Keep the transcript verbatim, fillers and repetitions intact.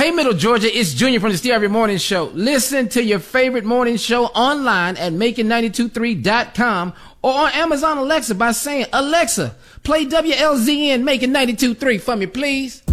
Hey, Middle Georgia, it's Junior from the Steve Harvey Morning Show. Listen to your favorite morning show online at making ninety two three dot com or on Amazon Alexa by saying, Alexa, play W L Z N Making ninety two three for me, please.